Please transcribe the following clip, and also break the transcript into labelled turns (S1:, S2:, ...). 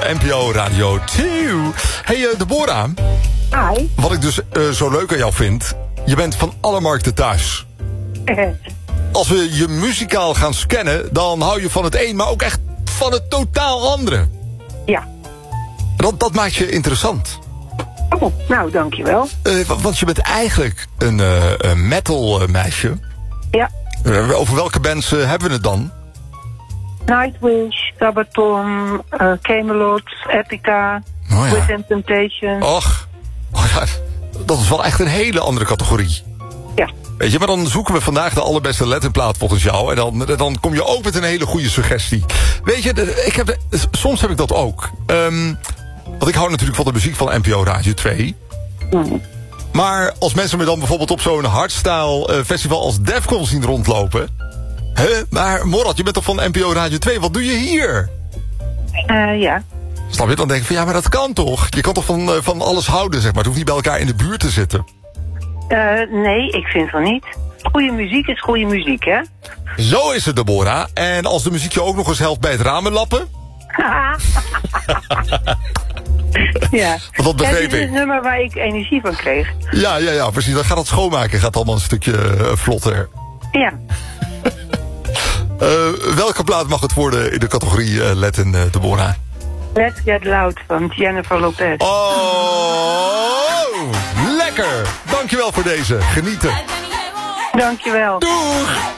S1: NPO Radio 2. Hey Deborah.
S2: Hi.
S1: Wat ik dus zo leuk aan jou vind, je bent van alle markten thuis. Als we je muzikaal gaan scannen, dan hou je van het een, maar ook echt van het totaal andere.
S2: Ja.
S1: Dat maakt je interessant.
S2: Oh, nou, dankjewel.
S1: Want je bent eigenlijk een metal meisje.
S2: Ja.
S1: Over welke bands hebben we het dan?
S2: Nightwish, Sabaton, Camelot, Epica,
S1: Oh ja.
S2: Within Temptation.
S1: Och, ja, dat is wel echt een hele andere categorie.
S2: Ja.
S1: Weet je, maar dan zoeken we vandaag de allerbeste Latinplaat volgens jou. En dan kom je ook met een hele goede suggestie. Weet je, soms heb ik dat ook. Want ik hou natuurlijk van de muziek van NPO Radio 2.
S2: Mm.
S1: Maar als mensen me dan bijvoorbeeld op zo'n hardstyle festival als Defcon zien rondlopen. Maar Morad, je bent toch van NPO Radio 2? Wat doe je hier?
S2: Ja.
S1: Snap je? Dan denk ik van ja, maar dat kan toch? Je kan toch van alles houden, zeg maar. Het hoeft niet bij elkaar in de buurt te zitten.
S2: Nee, ik vind van niet. Goede muziek is goede muziek, hè?
S1: Zo is het, Deborah. En als de muziek je ook nog eens helpt bij het ramen lappen?
S2: Ja.
S1: Want dat begreep
S2: dit is
S1: ik.
S2: het nummer waar ik energie van kreeg.
S1: Ja, precies. Dan gaat het schoonmaken gaat allemaal een stukje vlotter.
S2: Ja.
S1: Welke plaat mag het worden in de categorie Latin, Deborah?
S2: Let's Get Loud van Jennifer Lopez.
S1: Oh, lekker. Dankjewel voor deze. Genieten.
S2: Dankjewel.
S1: Doeg!